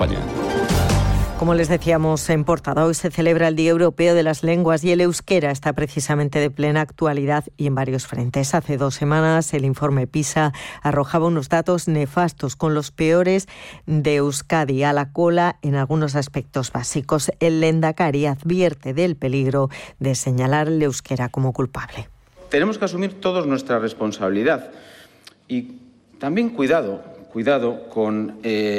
España. Como les decíamos en portada, hoy se celebra el Día Europeo de las Lenguas y el euskera está precisamente de plena actualidad y en varios frentes. Hace 2 semanas el informe PISA arrojaba unos datos nefastos con los peores de Euskadi a la cola en algunos aspectos básicos. El Lehendakari advierte del peligro de señalar el euskera como culpable. Tenemos que asumir todos nuestra responsabilidad y también cuidado con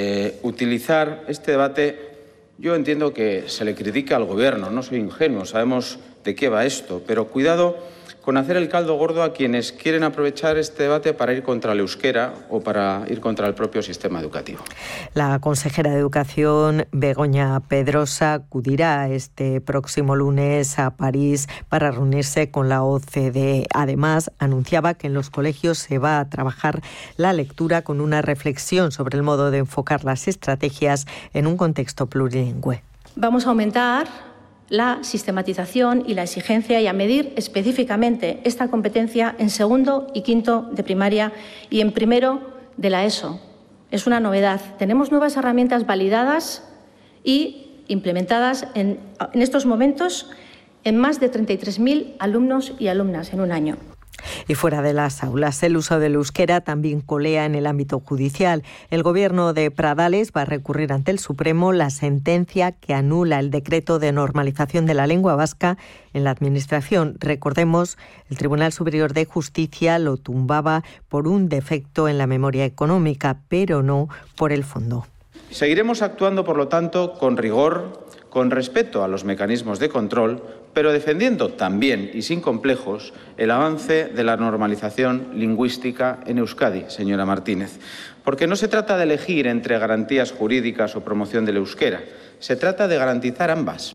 utilizar este debate. Yo entiendo que se le critica al Gobierno, no soy ingenuo, sabemos de qué va esto, pero cuidado con hacer el caldo gordo a quienes quieren aprovechar este debate para ir contra el euskera o para ir contra el propio sistema educativo. La consejera de Educación, Begoña Pedrosa, acudirá este próximo lunes a París para reunirse con la OCDE. Además, anunciaba que en los colegios se va a trabajar la lectura con una reflexión sobre el modo de enfocar las estrategias en un contexto plurilingüe. Vamos a aumentar la sistematización y la exigencia y a medir específicamente esta competencia en 2º y 5º de primaria y en 1º de la ESO. Es una novedad. Tenemos nuevas herramientas validadas y implementadas en estos momentos en más de 33.000 alumnos y alumnas en un año. Y fuera de las aulas, el uso del euskera también colea en el ámbito judicial. El Gobierno de Pradales va a recurrir ante el Supremo la sentencia que anula el decreto de normalización de la lengua vasca en la Administración. Recordemos, el Tribunal Superior de Justicia lo tumbaba por un defecto en la memoria económica, pero no por el fondo. Seguiremos actuando, por lo tanto, con rigor, con respeto a los mecanismos de control, pero defendiendo también y sin complejos el avance de la normalización lingüística en Euskadi, señora Martínez. Porque no se trata de elegir entre garantías jurídicas o promoción del euskera, se trata de garantizar ambas.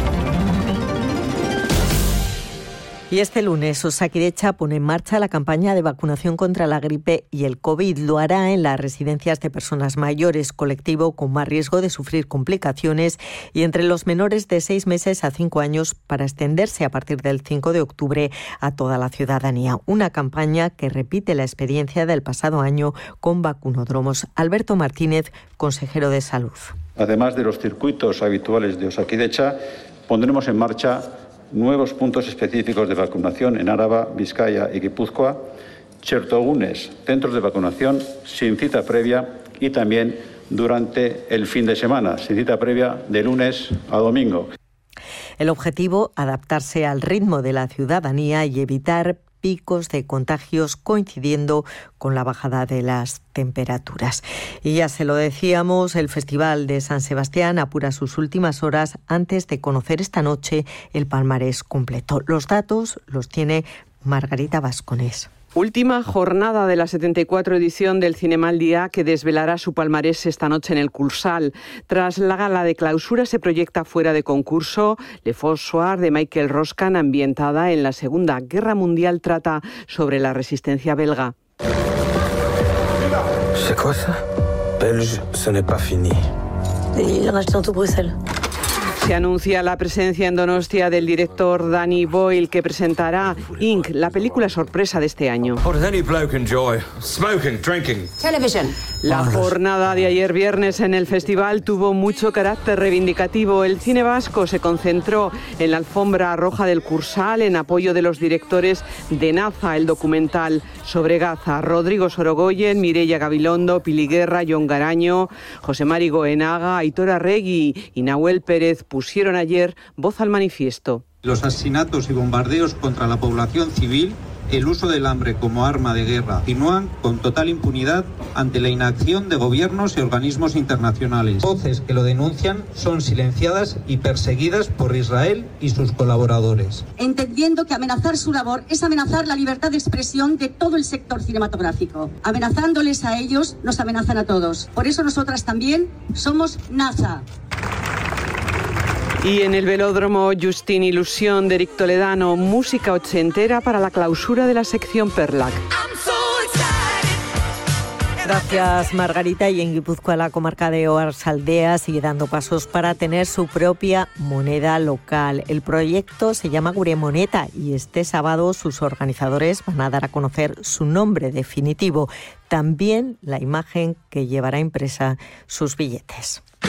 Y este lunes Osakidetza pone en marcha la campaña de vacunación contra la gripe y el COVID. Lo hará en las residencias de personas mayores, colectivo con más riesgo de sufrir complicaciones, y entre los menores de 6 meses a 5 años para extenderse a partir del 5 de octubre a toda la ciudadanía. Una campaña que repite la experiencia del pasado año con vacunódromos. Alberto Martínez, consejero de Salud. Además de los circuitos habituales de Osakidetza, pondremos en marcha nuevos puntos específicos de vacunación en Araba, Vizcaya y Guipúzcoa, chertogunes, centros de vacunación sin cita previa y también durante el fin de semana, sin cita previa de lunes a domingo. El objetivo, adaptarse al ritmo de la ciudadanía y evitar picos de contagios coincidiendo con la bajada de las temperaturas. Y ya se lo decíamos, el Festival de San Sebastián apura sus últimas horas antes de conocer esta noche el palmarés completo. Los datos los tiene Margarita Vasconés. Última jornada de la 74 edición del Cinema al Día, que desvelará su palmarés esta noche en el Cursal. Tras la gala de clausura se proyecta fuera de concurso Le Faux Soir de Michael Roscan, ambientada en la Segunda Guerra Mundial, trata sobre la resistencia belga. C'est quoi ça? Belge, ce n'est pas fini. Il en a acheté en tout Bruxelles. Se anuncia la presencia en Donostia del director Danny Boyle, que presentará Inc., la película sorpresa de este año. La jornada de ayer viernes en el festival tuvo mucho carácter reivindicativo. El cine vasco se concentró en la alfombra roja del Cursal en apoyo de los directores de Naza, el documental sobre Gaza. Rodrigo Sorogoyen, Mireia Gabilondo, Pili Guerra, Jon Garaño, José Mari Goenaga, Aitor Arregui y Nahuel Pérez pusieron ayer voz al manifiesto. Los asesinatos y bombardeos contra la población civil, el uso del hambre como arma de guerra, continúan con total impunidad ante la inacción de gobiernos y organismos internacionales. Voces que lo denuncian son silenciadas y perseguidas por Israel y sus colaboradores. Entendiendo que amenazar su labor es amenazar la libertad de expresión de todo el sector cinematográfico. Amenazándoles a ellos, nos amenazan a todos. Por eso nosotras también somos NASA. Y en el velódromo Justin Ilusión de Eric Toledano, música ochentera para la clausura de la sección Perlac. Gracias, Margarita. Y en Guipúzcoa, la comarca de Oarsaldea sigue dando pasos para tener su propia moneda local. El proyecto se llama Guremoneta y este sábado sus organizadores van a dar a conocer su nombre definitivo, también la imagen que llevará impresa sus billetes.